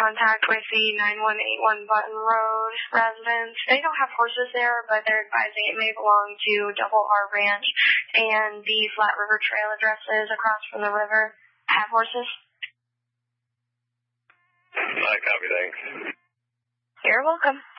contact with the 9181 Button Road residents. They don't have horses there, but they're advising it may belong to Double R Ranch, and the Flat River Trail addresses across from the river have horses. I copy, thanks. You're welcome.